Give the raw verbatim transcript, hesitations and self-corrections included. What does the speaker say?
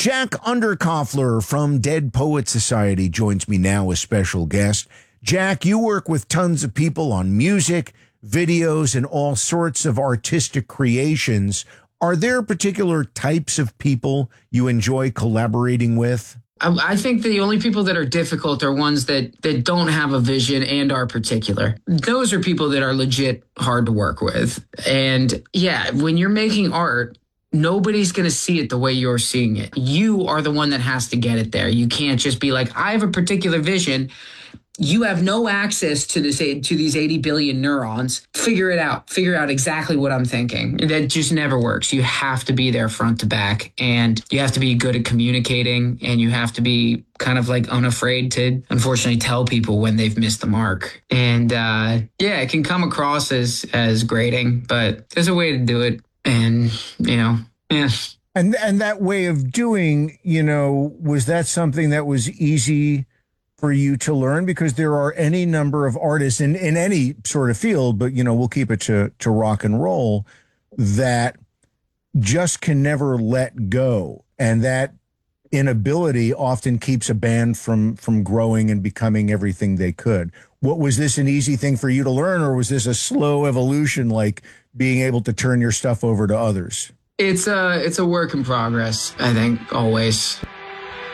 Jack Underkoffler from Dead Poet Society joins me now as special guest. Jack, you work with tons of people on music, videos, and all sorts of artistic creations. Are there particular types of people you enjoy collaborating with? I think the only people that are difficult are ones that, that don't have a vision and are particular. Those are people that are legit hard to work with. And yeah, when you're making art, nobody's going to see it the way you're seeing it. You are the one that has to get it there. You can't just be like, I have a particular vision. You have no access to this to these eighty billion neurons. Figure it out. Figure out exactly what I'm thinking. That just never works. You have to be there front to back, and you have to be good at communicating, and you have to be kind of like unafraid to, unfortunately, tell people when they've missed the mark. And uh, yeah, it can come across as as grating, but there's a way to do it. And, you know, yeah. And and that way of doing, you know, was that something that was easy for you to learn? Because there are any number of artists in, in any sort of field, but, you know, we'll keep it to, to rock and roll, that just can never let go. And that inability often keeps a band from, from growing and becoming everything they could. What, was this an easy thing for you to learn, or was this a slow evolution, like being able to turn your stuff over to others? It's a, it's a work in progress, I think, always.